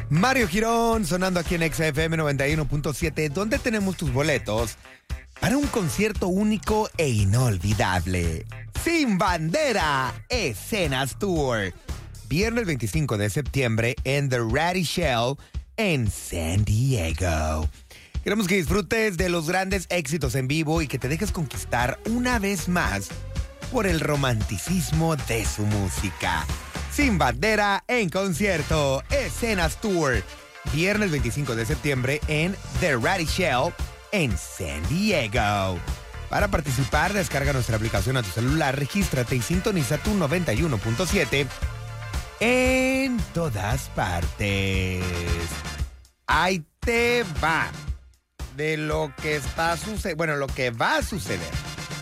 Mario Girón sonando aquí en XFM 91.7, donde tenemos tus boletos para un concierto único e inolvidable. Sin Bandera, Escenas Tour. Viernes 25 de septiembre en The Ratty Shell en San Diego. Queremos que disfrutes de los grandes éxitos en vivo y que te dejes conquistar una vez más por el romanticismo de su música. Sin Bandera en concierto, Escenas Tour. Viernes 25 de septiembre en The Ratty Shell en San Diego. Para participar, descarga nuestra aplicación a tu celular, regístrate y sintoniza tu 91.7 en todas partes. Ahí te va de lo que está sucediendo, bueno, lo que va a suceder.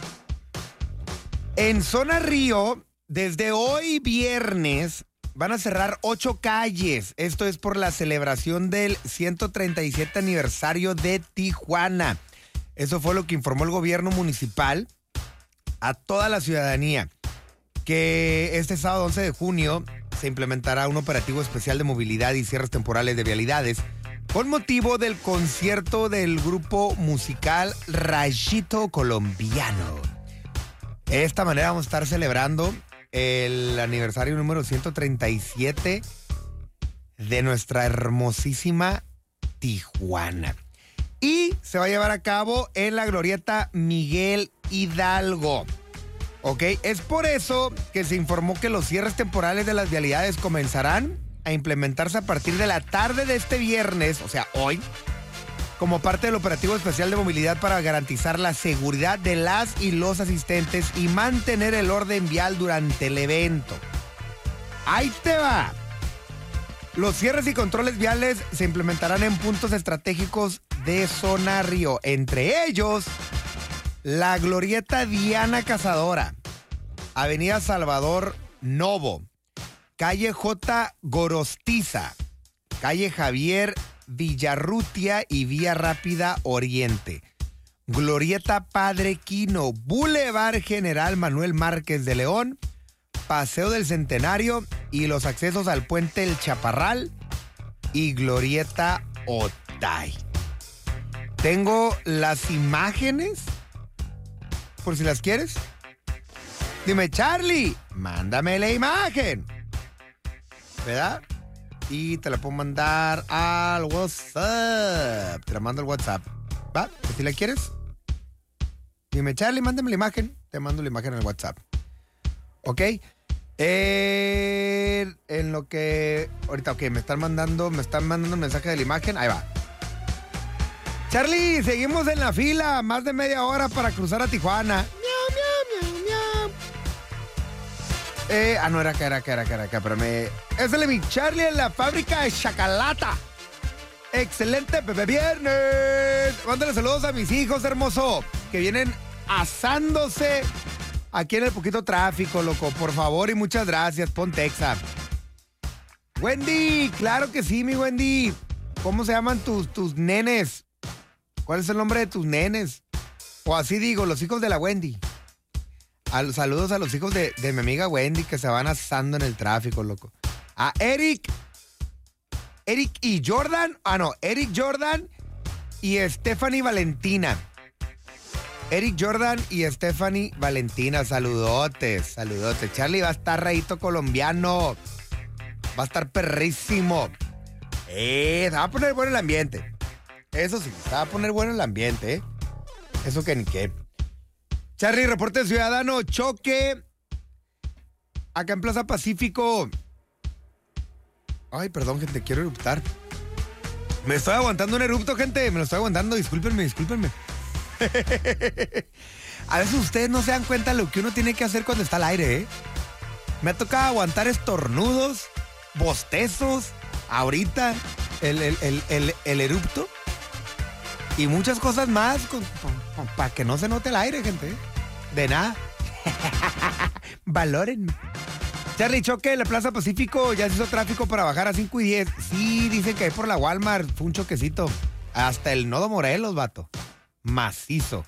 En Zona Río, desde hoy viernes, van a cerrar 8 calles. Esto es por la celebración del 137 aniversario de Tijuana. Eso fue lo que informó el gobierno municipal a toda la ciudadanía, que este sábado 11 de junio se implementará un operativo especial de movilidad y cierres temporales de vialidades con motivo del concierto del grupo musical Rayito Colombiano. De esta manera vamos a estar celebrando el aniversario número 137 de nuestra hermosísima Tijuana. Y se va a llevar a cabo en la glorieta Miguel Hidalgo. ¿Ok? Es por eso que se informó que los cierres temporales de las vialidades comenzarán a implementarse a partir de la tarde de este viernes, o sea, hoy, como parte del operativo especial de movilidad para garantizar la seguridad de las y los asistentes y mantener el orden vial durante el evento. Ahí te va. Los cierres y controles viales se implementarán en puntos estratégicos de Zona Río, entre ellos la glorieta Diana Cazadora, Avenida Salvador Novo, calle J. Gorostiza, calle Javier Villarrutia y Vía Rápida Oriente, glorieta Padre Quino, Boulevard General Manuel Márquez de León, Paseo del Centenario y los accesos al Puente El Chaparral y glorieta Otay. Tengo las imágenes, por si las quieres. Dime, Charlie, mándame la imagen, ¿verdad? Y te la puedo mandar al WhatsApp. Te la mando al WhatsApp, ¿va? Si la quieres. Dime, Charlie, mándame la imagen. Te mando la imagen al WhatsApp. ¿Ok? En lo que... Ahorita, ok, me están mandando un mensaje de la imagen. Ahí va. Charlie, seguimos en la fila. Más de media hora para cruzar a Tijuana. Miau, miau, miau, miau. No, era acá, pero me... Es el mi Charlie en la fábrica de Chacalata. Excelente, Pepe Viernes. Mándale saludos a mis hijos, hermoso, que vienen asándose aquí en el poquito tráfico, loco. Por favor y muchas gracias. Pon Texa. Wendy, claro que sí, mi Wendy. ¿Cómo se llaman tus nenes? ¿Cuál es el nombre de tus nenes? O así digo, los hijos de la Wendy. Saludos a los hijos de mi amiga Wendy que se van asando en el tráfico, loco. A Eric y Jordan. Eric Jordan y Stephanie Valentina. Eric Jordan y Stephanie Valentina, saludotes. Charlie va a estar rayito colombiano. Va a estar perrísimo. Se va a poner bueno el ambiente. Eso sí, se va a poner bueno el ambiente, ¿eh? Eso que ni qué. Charlie, reporte ciudadano, choque acá en Plaza Pacífico. Ay, perdón, gente, quiero eruptar. Me estoy aguantando un erupto, gente. Me lo estoy aguantando, discúlpenme. A veces ustedes no se dan cuenta de lo que uno tiene que hacer cuando está al aire, ¿eh? Me ha tocado aguantar estornudos, bostezos, ahorita el erupto y muchas cosas más para que no se note el aire, gente. De nada. Valórenme. Charlie, choque en la Plaza Pacífico. Ya se hizo tráfico para bajar a 5 y 10. Sí, dicen que ahí por la Walmart fue un choquecito. Hasta el Nodo Morelos, vato. Macizo.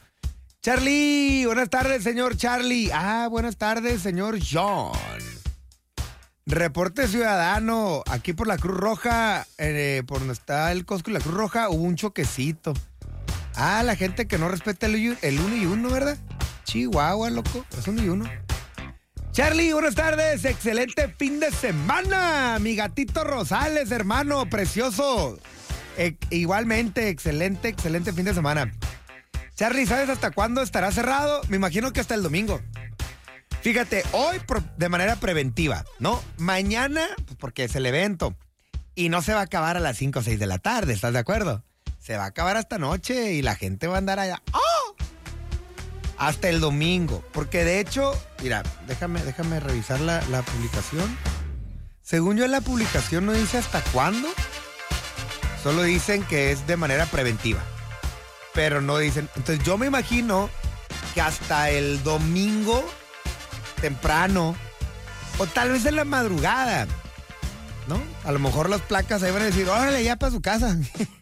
Charlie, buenas tardes, señor Charlie. Buenas tardes, señor John. Reporte ciudadano, aquí por la Cruz Roja, por donde está el Costco y la Cruz Roja, hubo un choquecito. Ah, la gente que no respeta el 1 y 1, ¿verdad? Chihuahua, loco, es 1 y 1. Charlie, buenas tardes, excelente fin de semana, mi gatito Rosales, hermano, precioso. Igualmente, excelente fin de semana. Charlie, ¿sabes hasta cuándo estará cerrado? Me imagino que hasta el domingo. Fíjate, hoy de manera preventiva, ¿no? Mañana, pues porque es el evento. Y no se va a acabar a las 5 o 6 de la tarde, ¿estás de acuerdo? Se va a acabar hasta noche y la gente va a andar allá. ¡Oh! Hasta el domingo. Porque de hecho, mira, déjame revisar la publicación. Según yo, la publicación no dice hasta cuándo. Solo dicen que es de manera preventiva. Pero no dicen. Entonces yo me imagino que hasta el domingo temprano, o tal vez en la madrugada, ¿no? A lo mejor las placas ahí van a decir, órale, ya para su casa.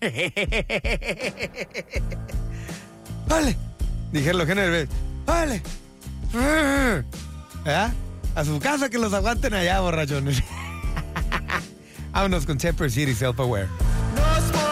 ¡Órale! Dijeron los generales, ¡órale! ¿Verdad? A su casa, que los aguanten allá, borrachones. Vámonos con Temper City Self-Aware.